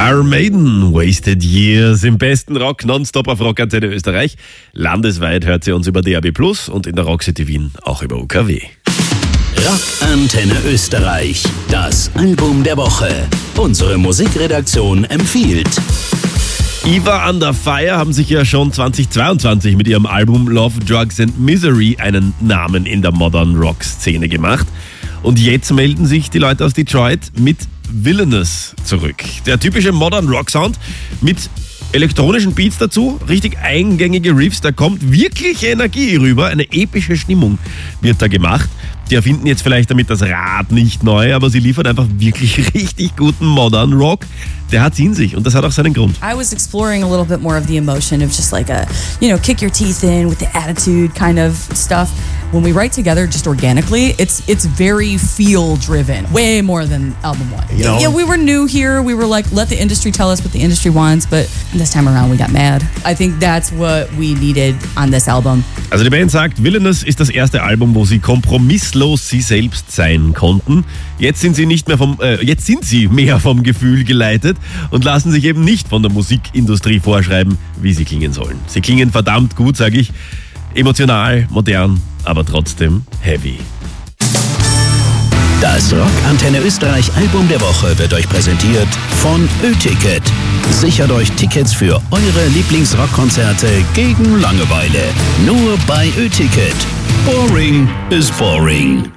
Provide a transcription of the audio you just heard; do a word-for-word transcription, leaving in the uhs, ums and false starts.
Iron Maiden, Wasted Years, im besten Rock, nonstop auf Rockantenne Österreich. Landesweit hört sie uns über D A B plus und in der Rockcity Wien auch über U K W. Rockantenne Österreich, das Album der Woche. Unsere Musikredaktion empfiehlt. Eva Under Fire haben sich ja schon zweitausendzweiundzwanzig mit ihrem Album Love, Drugs and Misery einen Namen in der Modern Rock Szene gemacht. Und jetzt melden sich die Leute aus Detroit mit Villainous zurück. Der typische Modern Rock Sound mit elektronischen Beats dazu, richtig eingängige Riffs, da kommt wirkliche Energie rüber, eine epische Stimmung wird da gemacht. Die erfinden jetzt vielleicht damit das Rad nicht neu, aber sie liefert einfach wirklich richtig guten Modern Rock. Der hat's in sich und das hat auch seinen Grund. I was exploring a little bit more of the emotion of just like a, you know, kick your teeth in with the attitude kind of stuff. When we write together just organically, it's it's very feel driven, way more than album one. You know? Yeah, we were new here. We were like, let the industry tell us what the industry wants, but this time around we got mad. I think that's what we needed on this album. Also die Band sagt, Villainous ist das erste Album, wo sie kompromisslos sie selbst sein konnten. Jetzt sind sie nicht mehr vom, äh, jetzt sind sie mehr vom Gefühl geleitet und lassen sich eben nicht von der Musikindustrie vorschreiben, wie sie klingen sollen. Sie klingen verdammt gut, sage ich. Emotional, modern, aber trotzdem heavy. Das Rockantenne Österreich Album der Woche wird euch präsentiert von Ö-Ticket. Sichert euch Tickets für eure Lieblingsrockkonzerte gegen Langeweile. Nur bei Ö-Ticket. Boring is boring.